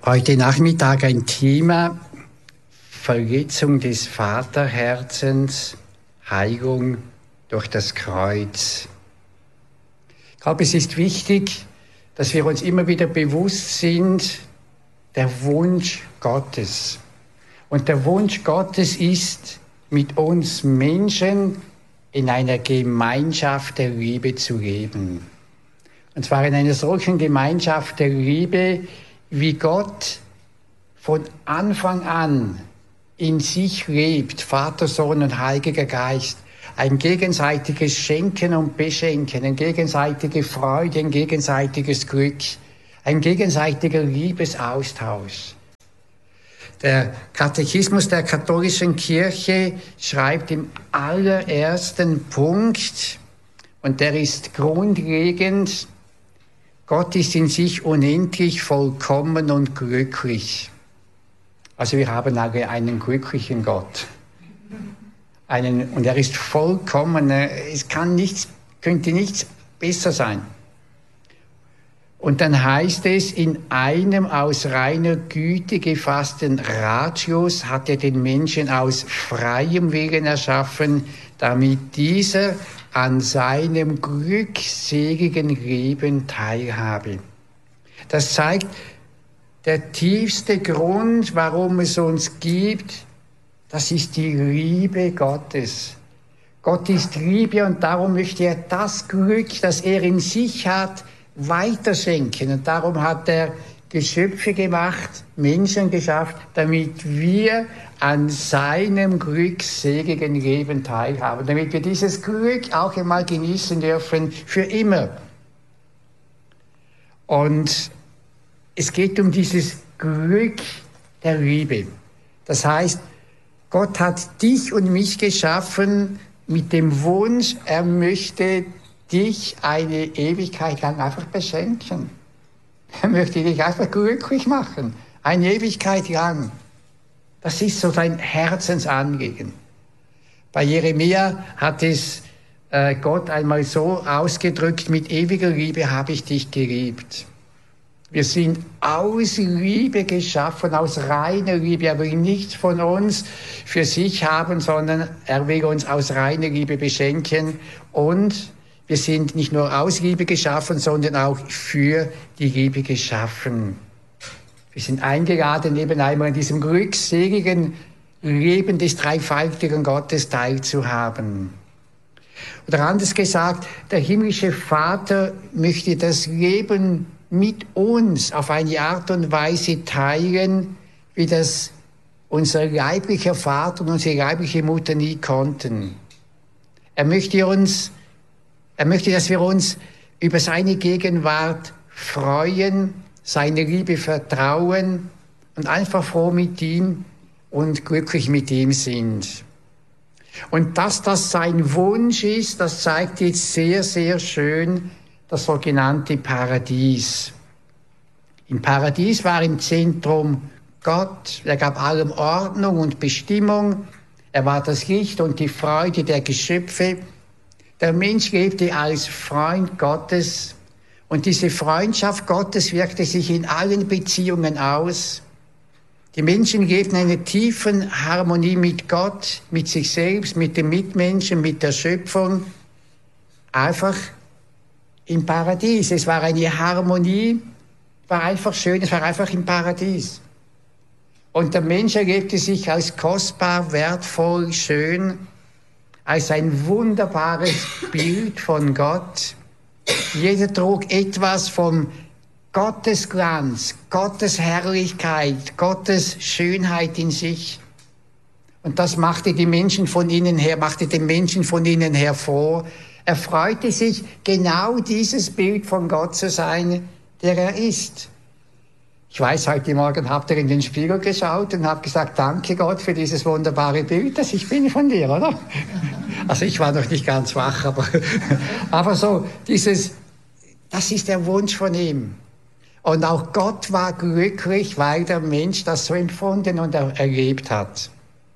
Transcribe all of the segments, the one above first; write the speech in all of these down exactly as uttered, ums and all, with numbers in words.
Heute Nachmittag ein Thema: Verletzung des Vaterherzens, Heilung durch das Kreuz. Ich glaube, es ist wichtig, dass wir uns immer wieder bewusst sind, der Wunsch Gottes. Und der Wunsch Gottes ist, mit uns Menschen in einer Gemeinschaft der Liebe zu leben. Und zwar in einer solchen Gemeinschaft der Liebe, wie Gott von Anfang an in sich lebt, Vater, Sohn und Heiliger Geist. Ein gegenseitiges Schenken und Beschenken, eine gegenseitige Freude, ein gegenseitiges Glück, ein gegenseitiger Liebesaustausch. Der Katechismus der katholischen Kirche schreibt im allerersten Punkt, und der ist grundlegend: Gott ist in sich unendlich vollkommen und glücklich. Also wir haben alle einen glücklichen Gott. Einen, und er ist vollkommen, es kann nichts, könnte nichts besser sein. Und dann heißt es, in einem aus reiner Güte gefassten Ratschluss hat er den Menschen aus freiem Willen erschaffen, damit dieser an seinem glückseligen Leben teilhabe. Das zeigt, der tiefste Grund, warum es uns gibt, das ist die Liebe Gottes. Gott ist Liebe und darum möchte er das Glück, das er in sich hat, weiterschenken. Und darum hat er Geschöpfe gemacht, Menschen geschafft, damit wir an seinem glückseligen Leben teilhaben, damit wir dieses Glück auch einmal genießen dürfen, für immer. Und es geht um dieses Glück der Liebe. Das heißt, Gott hat dich und mich geschaffen mit dem Wunsch, er möchte dich eine Ewigkeit lang einfach beschenken. Er möchte dich einfach glücklich machen, eine Ewigkeit lang. Das ist so sein Herzensanliegen. Bei Jeremia hat es äh, Gott einmal so ausgedrückt: Mit ewiger Liebe habe ich dich geliebt. Wir sind aus Liebe geschaffen, aus reiner Liebe. Er will nichts von uns für sich haben, sondern er will uns aus reiner Liebe beschenken. Und wir sind nicht nur aus Liebe geschaffen, sondern auch für die Liebe geschaffen. Wir sind eingeladen, eben einmal an diesem glückseligen Leben des dreifaltigen Gottes teilzuhaben. Oder anders gesagt, der himmlische Vater möchte das Leben mit uns auf eine Art und Weise teilen, wie das unser leiblicher Vater und unsere leibliche Mutter nie konnten. Er möchte uns, er möchte, dass wir uns über seine Gegenwart freuen, seine Liebe vertrauen und einfach froh mit ihm und glücklich mit ihm sind. Und dass das sein Wunsch ist, das zeigt jetzt sehr, sehr schön das sogenannte Paradies. Im Paradies war im Zentrum Gott. Er gab allem Ordnung und Bestimmung. Er war das Licht und die Freude der Geschöpfe. Der Mensch lebte als Freund Gottes. Und diese Freundschaft Gottes wirkte sich in allen Beziehungen aus. Die Menschen lebten in einer tiefen Harmonie mit Gott, mit sich selbst, mit den Mitmenschen, mit der Schöpfung. Einfach im Paradies. Es war eine Harmonie, war einfach schön, es war einfach im Paradies. Und der Mensch erlebte sich als kostbar, wertvoll, schön, als ein wunderbares Bild von Gott. Jeder trug etwas vom Gottesglanz, Gottes Herrlichkeit, Gottes Schönheit in sich. Und das machte die Menschen von innen her, machte den Menschen von innen hervor. Er freute sich, genau dieses Bild von Gott zu sein, der er ist. Ich weiß, heute Morgen habt ihr in den Spiegel geschaut und habt gesagt: Danke Gott für dieses wunderbare Bild, das ich bin von dir, oder? Also ich war noch nicht ganz wach, aber, aber so, dieses, das ist der Wunsch von ihm. Und auch Gott war glücklich, weil der Mensch das so empfunden und er, erlebt hat.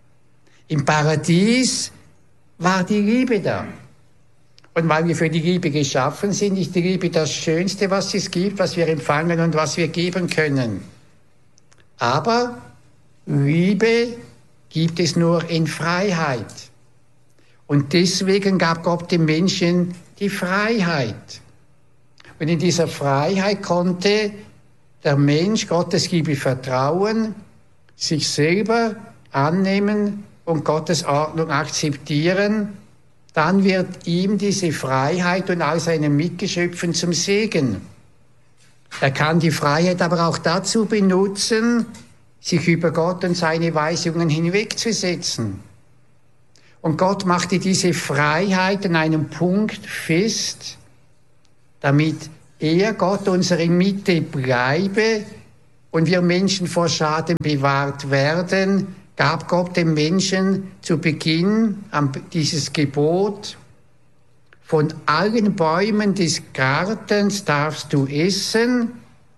Im Paradies war die Liebe da. Und weil wir für die Liebe geschaffen sind, ist die Liebe das Schönste, was es gibt, was wir empfangen und was wir geben können. Aber Liebe gibt es nur in Freiheit. Und deswegen gab Gott dem Menschen die Freiheit. Und in dieser Freiheit konnte der Mensch Gottes Liebe vertrauen, sich selber annehmen und Gottes Ordnung akzeptieren. Dann wird ihm diese Freiheit und all seinen Mitgeschöpfen zum Segen. Er kann die Freiheit aber auch dazu benutzen, sich über Gott und seine Weisungen hinwegzusetzen. Und Gott machte diese Freiheit an einem Punkt fest, damit er, Gott, unsere Mitte bleibe und wir Menschen vor Schaden bewahrt werden, gab Gott dem Menschen zu Beginn dieses Gebot: Von allen Bäumen des Gartens darfst du essen.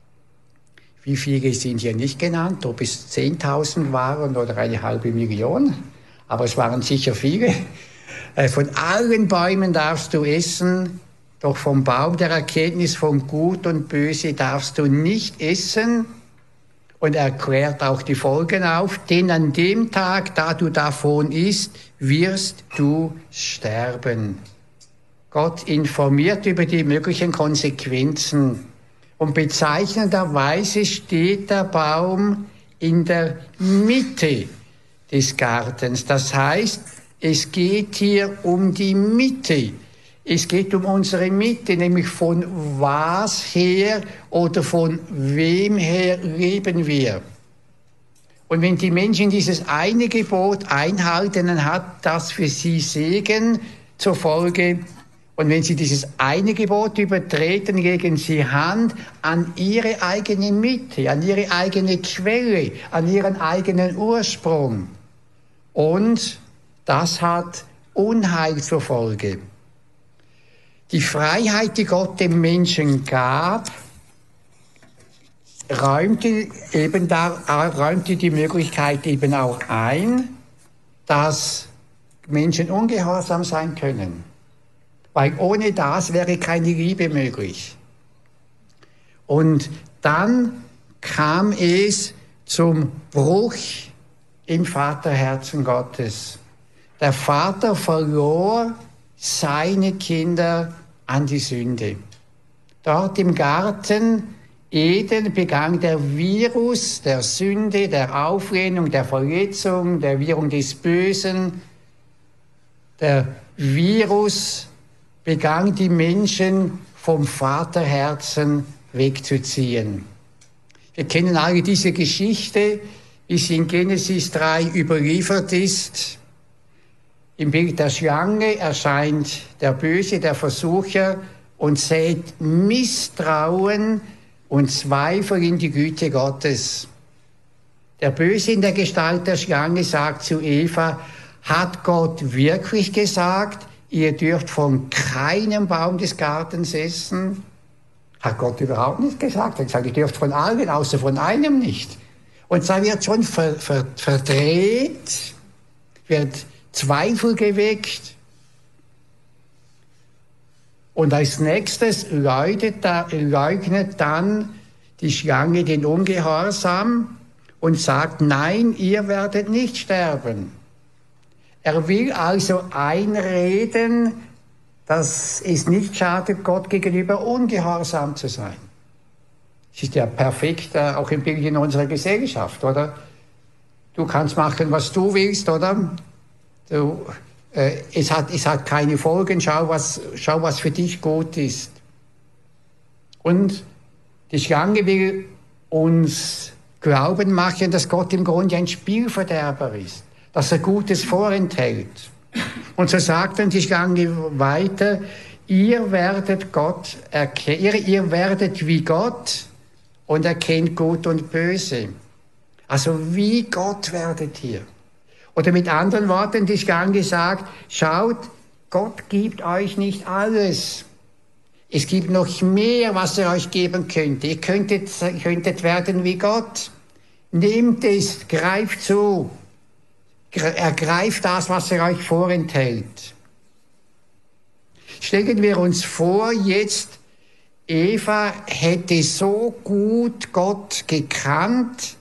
Wie viele sind hier nicht genannt, ob es zehntausend waren oder eine halbe Million, aber es waren sicher viele. Von allen Bäumen darfst du essen, doch vom Baum der Erkenntnis von Gut und Böse darfst du nicht essen. Und er erklärt auch die Folgen auf, denn an dem Tag, da du davon isst, wirst du sterben. Gott informiert über die möglichen Konsequenzen. Und bezeichnenderweise steht der Baum in der Mitte des Gartens. Das heißt, es geht hier um die Mitte. Es geht um unsere Mitte, nämlich von was her oder von wem her leben wir. Und wenn die Menschen dieses eine Gebot einhalten, dann hat das für sie Segen zur Folge. Und wenn sie dieses eine Gebot übertreten, legen sie Hand an ihre eigene Mitte, an ihre eigene Quelle, an ihren eigenen Ursprung. Und das hat Unheil zur Folge. Die Freiheit, die Gott dem Menschen gab, räumte eben da, räumte die Möglichkeit eben auch ein, dass Menschen ungehorsam sein können. Weil ohne das wäre keine Liebe möglich. Und dann kam es zum Bruch im Vaterherzen Gottes. Der Vater verlor seine Kinder an die Sünde. Dort im Garten Eden begann der Virus der Sünde, der Auflehnung, der Verletzung, der Virus des Bösen. Der Virus begann die Menschen vom Vaterherzen wegzuziehen. Wir kennen alle diese Geschichte, wie sie in Genesis drei überliefert ist. Im Bild der Schlange erscheint der Böse, der Versucher, und sät Misstrauen und Zweifel in die Güte Gottes. Der Böse in der Gestalt der Schlange sagt zu Eva: Hat Gott wirklich gesagt, ihr dürft von keinem Baum des Gartens essen? Hat Gott überhaupt nicht gesagt. Er hat gesagt, ihr dürft von allen, außer von einem nicht. Und da wird schon ver, ver, verdreht, wird Zweifel geweckt. Und als nächstes leugnet, leugnet dann die Schlange den Ungehorsam und sagt: Nein, ihr werdet nicht sterben. Er will also einreden, dass es nicht schadet, Gott gegenüber ungehorsam zu sein. Das ist ja perfekt, auch im Bild in unserer Gesellschaft, oder? Du kannst machen, was du willst, oder? Du, äh, es hat, es hat keine Folgen, schau was, schau, was für dich gut ist. Und die Schlange will uns glauben machen, dass Gott im Grunde ein Spielverderber ist, dass er Gutes vorenthält. Und so sagt dann die Schlange weiter: Ihr werdet Gott erkennen, ihr, ihr werdet wie Gott und erkennt Gut und Böse. Also wie Gott werdet ihr. Oder mit anderen Worten, die Schlange sagt: Schaut, Gott gibt euch nicht alles. Es gibt noch mehr, was er euch geben könnte. Ihr könntet, könntet werden wie Gott. Nehmt es, greift zu. Ergreift das, was er euch vorenthält. Stellen wir uns vor, jetzt Eva hätte so gut Gott gekannt,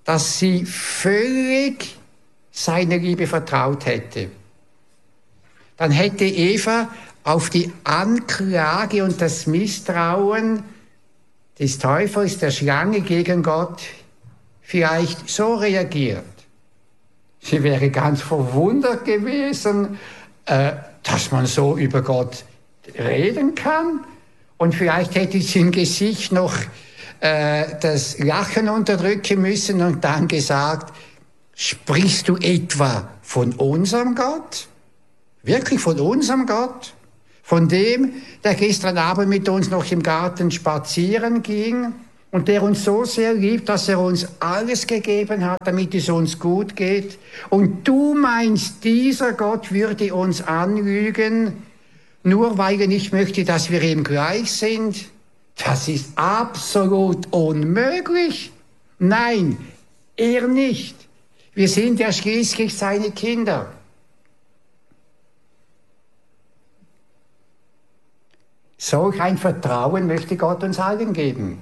dass sie völlig seiner Liebe vertraut hätte. Dann hätte Eva auf die Anklage und das Misstrauen des Teufels, der Schlange gegen Gott, vielleicht so reagiert. Sie wäre ganz verwundert gewesen, äh, dass man so über Gott reden kann. Und vielleicht hätte sie im Gesicht noch äh, das Lachen unterdrücken müssen und dann gesagt, sprichst du etwa von unserem Gott? Wirklich von unserem Gott? Von dem, der gestern Abend mit uns noch im Garten spazieren ging und der uns so sehr liebt, dass er uns alles gegeben hat, damit es uns gut geht. Und du meinst, dieser Gott würde uns anlügen, nur weil er nicht möchte, dass wir ihm gleich sind? Das ist absolut unmöglich. Nein, er nicht. Wir sind ja schließlich seine Kinder. Solch ein Vertrauen möchte Gott uns allen geben.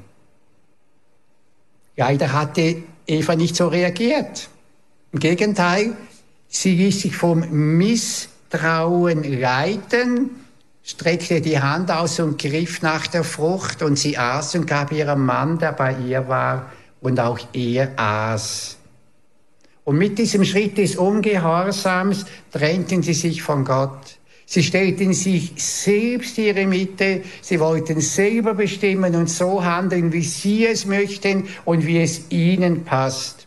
Leider hatte Eva nicht so reagiert. Im Gegenteil, sie ließ sich vom Misstrauen leiten, streckte die Hand aus und griff nach der Frucht und sie aß und gab ihrem Mann, der bei ihr war, und auch er aß. Und mit diesem Schritt des Ungehorsams trennten sie sich von Gott. Sie stellten sich selbst ihre Mitte, sie wollten selber bestimmen und so handeln, wie sie es möchten und wie es ihnen passt.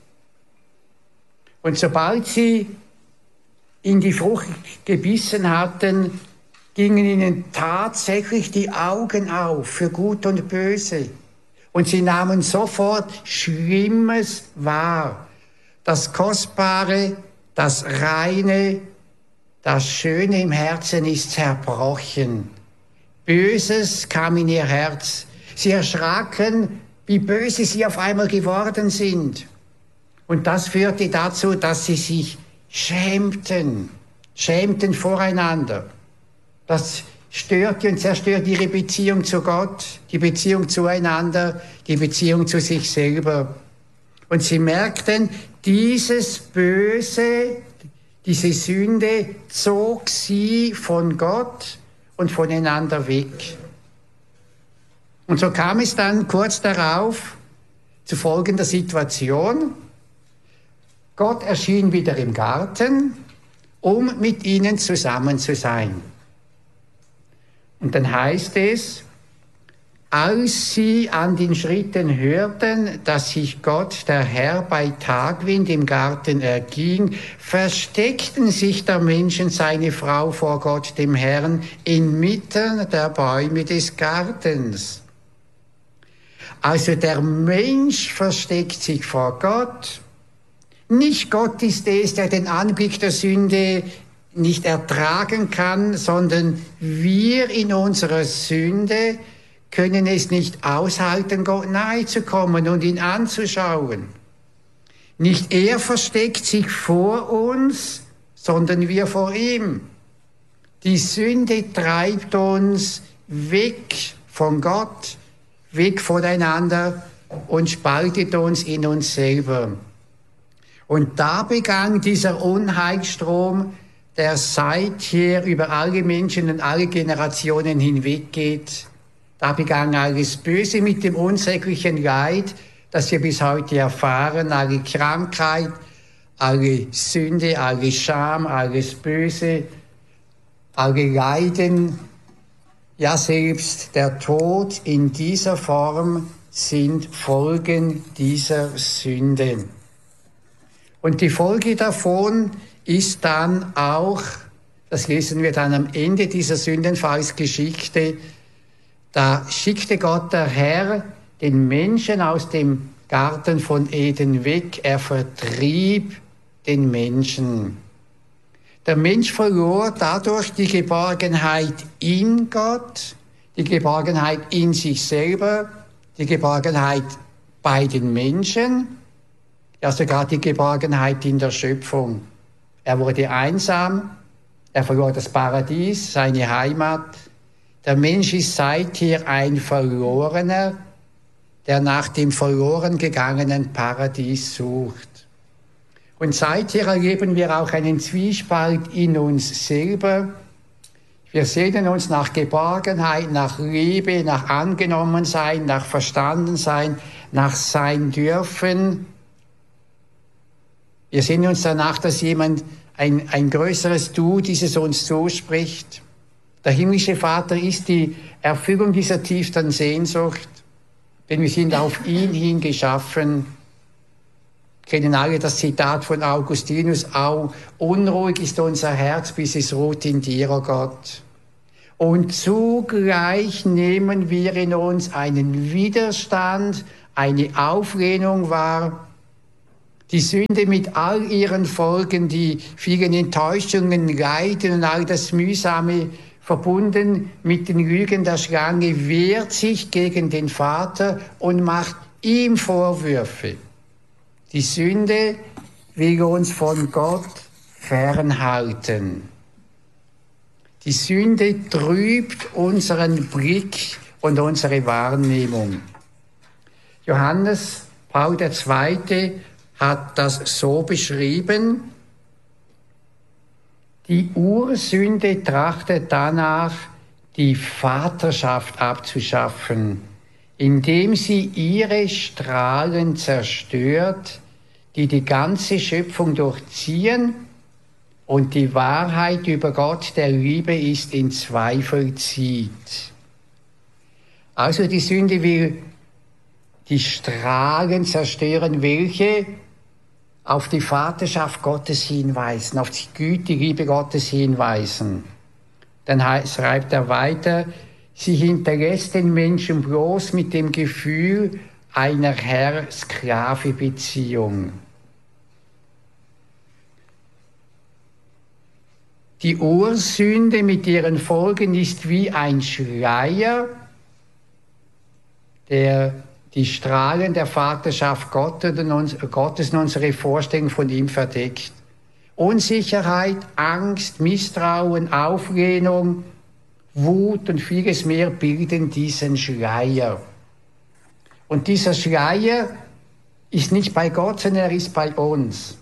Und sobald sie in die Frucht gebissen hatten, gingen ihnen tatsächlich die Augen auf für Gut und Böse. Und sie nahmen sofort Schlimmes wahr. Das Kostbare, das Reine, das Schöne im Herzen ist zerbrochen. Böses kam in ihr Herz. Sie erschraken, wie böse sie auf einmal geworden sind. Und das führte dazu, dass sie sich schämten, schämten voreinander. Das störte und zerstörte ihre Beziehung zu Gott, die Beziehung zueinander, die Beziehung zu sich selber. Und sie merkten, dieses Böse, diese Sünde zog sie von Gott und voneinander weg. Und so kam es dann kurz darauf zu folgender Situation. Gott erschien wieder im Garten, um mit ihnen zusammen zu sein. Und dann heißt es, als sie an den Schritten hörten, dass sich Gott, der Herr, bei Tagwind im Garten erging, versteckten sich der Mensch und seine Frau vor Gott, dem Herrn, inmitten der Bäume des Gartens. Also der Mensch versteckt sich vor Gott. Nicht Gott ist es, der den Anblick der Sünde nicht ertragen kann, sondern wir in unserer Sünde können es nicht aushalten, Gott nahe zu kommen und ihn anzuschauen. Nicht er versteckt sich vor uns, sondern wir vor ihm. Die Sünde treibt uns weg von Gott, weg voneinander und spaltet uns in uns selber. Und da begann dieser Unheilstrom, der seither über alle Menschen und alle Generationen hinweggeht. Da begann alles Böse mit dem unsäglichen Leid, das wir bis heute erfahren, alle Krankheit, alle Sünde, alle Scham, alles Böse, alle Leiden, ja selbst der Tod in dieser Form sind Folgen dieser Sünde. Und die Folge davon ist dann auch, das lesen wir dann am Ende dieser Sündenfallsgeschichte, da schickte Gott der Herr den Menschen aus dem Garten von Eden weg. Er vertrieb den Menschen. Der Mensch verlor dadurch die Geborgenheit in Gott, die Geborgenheit in sich selber, die Geborgenheit bei den Menschen, ja sogar die Geborgenheit in der Schöpfung. Er wurde einsam, er verlor das Paradies, seine Heimat. Der Mensch ist seither ein Verlorener, der nach dem verloren gegangenen Paradies sucht. Und seither erleben wir auch einen Zwiespalt in uns selber. Wir sehnen uns nach Geborgenheit, nach Liebe, nach Angenommensein, nach Verstandensein, nach Sein dürfen. Wir sehnen uns danach, dass jemand ein, ein größeres Du dieses uns zuspricht. Der himmlische Vater ist die Erfüllung dieser tiefsten Sehnsucht, denn wir sind auf ihn hin geschaffen. Wir kennen alle das Zitat von Augustinus, auch unruhig ist unser Herz, bis es ruht in dir, o Gott. Und zugleich nehmen wir in uns einen Widerstand, eine Auflehnung wahr. Die Sünde mit all ihren Folgen, die vielen Enttäuschungen, Leiden und all das Mühsame, verbunden mit den Lügen der Schlange, wehrt sich gegen den Vater und macht ihm Vorwürfe. Die Sünde will uns von Gott fernhalten. Die Sünde trübt unseren Blick und unsere Wahrnehmung. Johannes Paul der Zweite hat das so beschrieben: Die Ursünde trachtet danach, die Vaterschaft abzuschaffen, indem sie ihre Strahlen zerstört, die die ganze Schöpfung durchziehen und die Wahrheit über Gott, der Liebe ist, in Zweifel zieht. Also die Sünde will die Strahlen zerstören, welche auf die Vaterschaft Gottes hinweisen, auf die Güte, die Liebe Gottes hinweisen. Dann schreibt er weiter, sie hinterlässt den Menschen bloß mit dem Gefühl einer Herr-Sklave-Beziehung. Die Ursünde mit ihren Folgen ist wie ein Schleier, der die Strahlen der Vaterschaft Gottes und unsere Vorstellung von ihm verdeckt. Unsicherheit, Angst, Misstrauen, Auflehnung, Wut und vieles mehr bilden diesen Schleier. Und dieser Schleier ist nicht bei Gott, sondern er ist bei uns.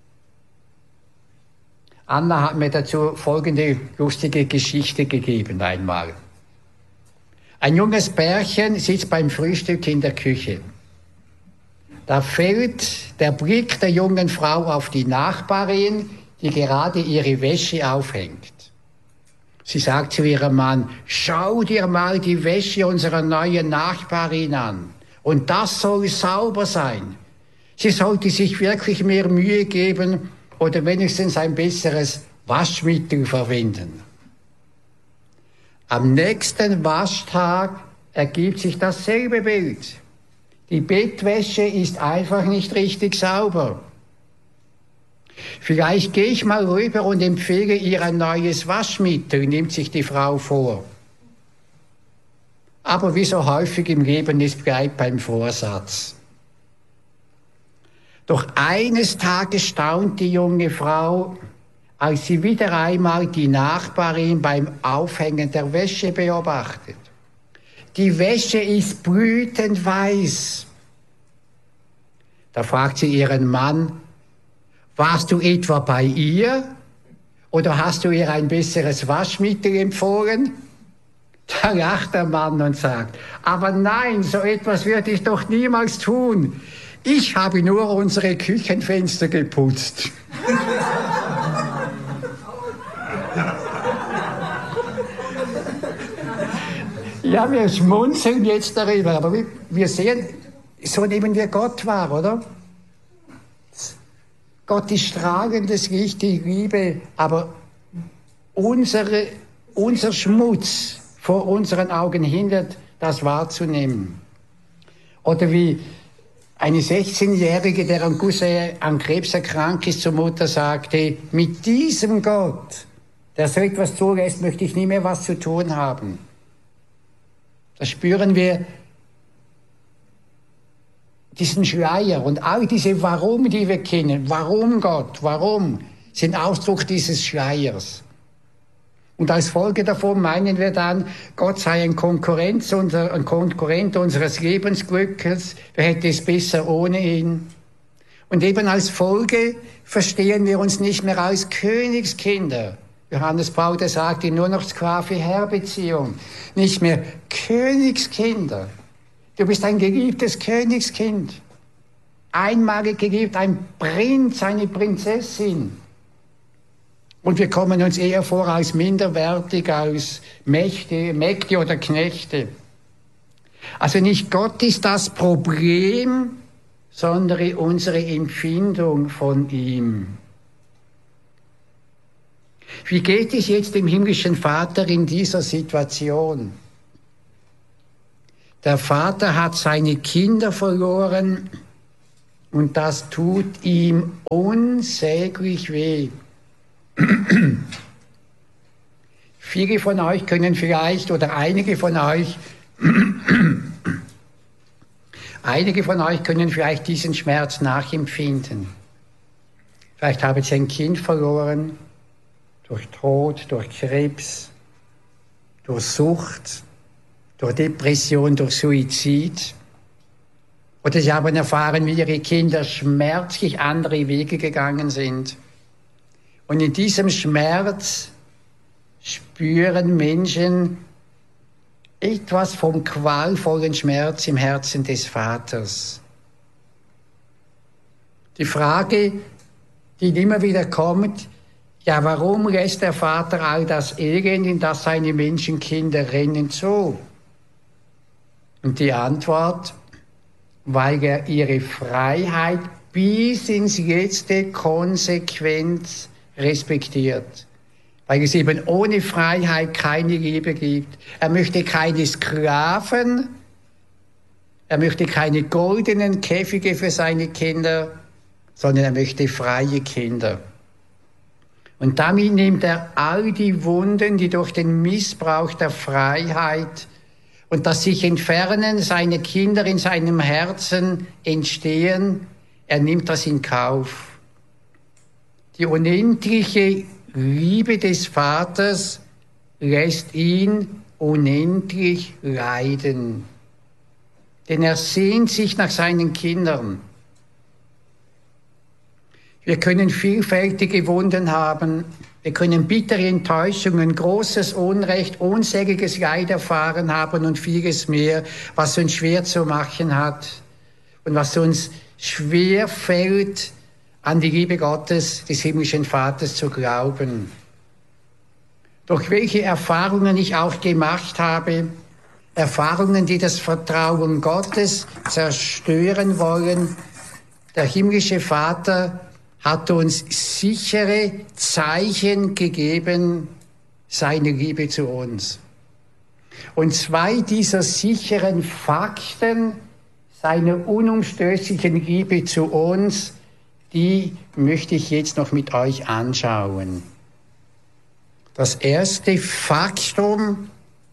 Anna hat mir dazu folgende lustige Geschichte gegeben einmal. Ein junges Pärchen sitzt beim Frühstück in der Küche. Da fällt der Blick der jungen Frau auf die Nachbarin, die gerade ihre Wäsche aufhängt. Sie sagt zu ihrem Mann, schau dir mal die Wäsche unserer neuen Nachbarin an. Und das soll sauber sein. Sie sollte sich wirklich mehr Mühe geben oder wenigstens ein besseres Waschmittel verwenden. Am nächsten Waschtag ergibt sich dasselbe Bild. Die Bettwäsche ist einfach nicht richtig sauber. Vielleicht gehe ich mal rüber und empfehle ihr ein neues Waschmittel, nimmt sich die Frau vor. Aber wie so häufig im Leben, es bleibt beim Vorsatz. Doch eines Tages staunt die junge Frau, als sie wieder einmal die Nachbarin beim Aufhängen der Wäsche beobachtet. Die Wäsche ist brütend weiß. Da fragt sie ihren Mann, warst du etwa bei ihr oder hast du ihr ein besseres Waschmittel empfohlen? Da lacht der Mann und sagt, aber nein, so etwas würde ich doch niemals tun. Ich habe nur unsere Küchenfenster geputzt. Ja, wir schmunzeln jetzt darüber, aber wir sehen, so nehmen wir Gott wahr, oder? Gott ist strahlendes Licht, die Liebe, aber unsere, unser Schmutz vor unseren Augen hindert, das wahrzunehmen. Oder wie eine sechzehnjährige, deren Cousin an Krebs erkrankt ist, zur Mutter sagte, mit diesem Gott, der so etwas zulässt, möchte ich nie mehr was zu tun haben. Da spüren wir diesen Schleier und all diese Warum, die wir kennen. Warum Gott? Warum? Sind Ausdruck dieses Schleiers. Und als Folge davon meinen wir dann, Gott sei ein Konkurrent, unser, ein Konkurrent unseres Lebensglückes, wer hätte es besser ohne ihn? Und eben als Folge verstehen wir uns nicht mehr als Königskinder. Johannes Paul, der sagte, nur noch Sklave-Herr-Beziehung. Nicht mehr Königskinder. Du bist ein geliebtes Königskind. Einmalig geliebt, ein Prinz, eine Prinzessin. Und wir kommen uns eher vor als minderwertig, als Mächte, Mägde oder Knechte. Also nicht Gott ist das Problem, sondern unsere Empfindung von ihm. Wie geht es jetzt dem himmlischen Vater in dieser Situation? Der Vater hat seine Kinder verloren und das tut ihm unsäglich weh. Viele von euch können vielleicht, oder einige von euch, einige von euch können vielleicht diesen Schmerz nachempfinden. Vielleicht haben sie ein Kind verloren, durch Tod, durch Krebs, durch Sucht, durch Depression, durch Suizid. Oder sie haben erfahren, wie ihre Kinder schmerzlich andere Wege gegangen sind. Und in diesem Schmerz spüren Menschen etwas vom qualvollen Schmerz im Herzen des Vaters. Die Frage, die immer wieder kommt, ja, warum lässt der Vater all das Elend, in das seine Menschenkinder rennen, zu? Und die Antwort, weil er ihre Freiheit bis ins Letzte konsequent respektiert. Weil es eben ohne Freiheit keine Liebe gibt. Er möchte keine Sklaven, er möchte keine goldenen Käfige für seine Kinder, sondern er möchte freie Kinder. Und damit nimmt er all die Wunden, die durch den Missbrauch der Freiheit und das sich Entfernen seiner Kinder in seinem Herzen entstehen, er nimmt das in Kauf. Die unendliche Liebe des Vaters lässt ihn unendlich leiden. Denn er sehnt sich nach seinen Kindern. Wir können vielfältige Wunden haben. Wir können bittere Enttäuschungen, großes Unrecht, unsägliches Leid erfahren haben und vieles mehr, was uns schwer zu machen hat und was uns schwer fällt, an die Liebe Gottes, des himmlischen Vaters zu glauben. Durch welche Erfahrungen ich auch gemacht habe, Erfahrungen, die das Vertrauen Gottes zerstören wollen, der himmlische Vater hat uns sichere Zeichen gegeben, seine Liebe zu uns. Und zwei dieser sicheren Fakten seiner unumstößlichen Liebe zu uns, die möchte ich jetzt noch mit euch anschauen. Das erste Faktum,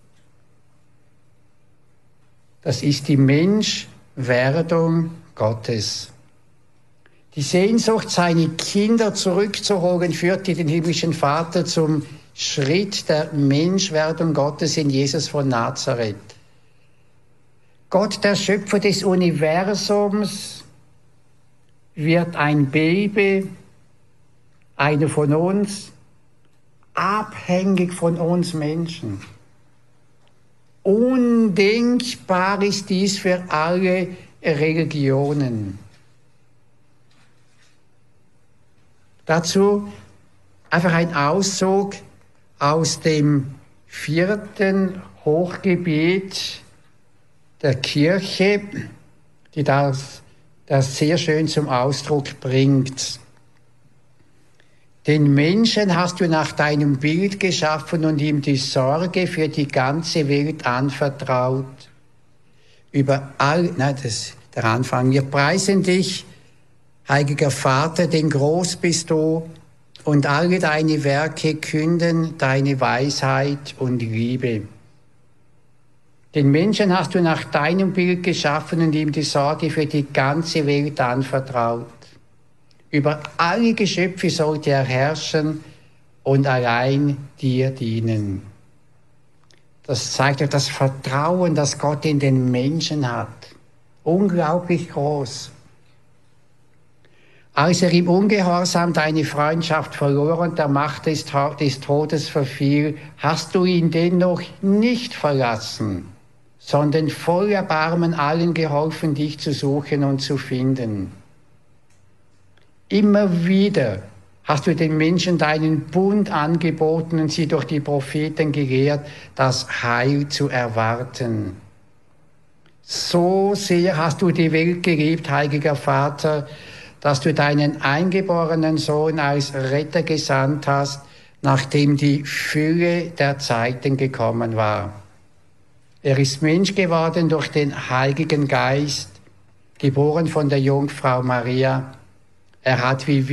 das ist die Menschwerdung Gottes. Die Sehnsucht, seine Kinder zurückzuholen, führte den himmlischen Vater zum Schritt der Menschwerdung Gottes in Jesus von Nazareth. Gott, der Schöpfer des Universums, wird ein Baby, einer von uns, abhängig von uns Menschen. Undenkbar ist dies für alle Religionen. Dazu einfach ein Auszug aus dem vierten Hochgebet der Kirche, die das, das sehr schön zum Ausdruck bringt. Den Menschen hast du nach deinem Bild geschaffen und ihm die Sorge für die ganze Welt anvertraut. Über all, nein, das ist der Anfang. Wir preisen dich, heiliger Vater, denn groß bist du, und alle deine Werke künden deine Weisheit und Liebe. Den Menschen hast du nach deinem Bild geschaffen und ihm die Sorge für die ganze Welt anvertraut. Über alle Geschöpfe sollte er herrschen und allein dir dienen. Das zeigt ja das Vertrauen, das Gott in den Menschen hat. Unglaublich groß. Als er im Ungehorsam deine Freundschaft verlor und der Macht des, des Todes verfiel, hast du ihn dennoch nicht verlassen, sondern voll Erbarmen allen geholfen, dich zu suchen und zu finden. Immer wieder hast du den Menschen deinen Bund angeboten und sie durch die Propheten gelehrt, das Heil zu erwarten. So sehr hast du die Welt geliebt, heiliger Vater, dass du deinen eingeborenen Sohn als Retter gesandt hast, nachdem die Fülle der Zeiten gekommen war. Er ist Mensch geworden durch den Heiligen Geist, geboren von der Jungfrau Maria. Er hat wie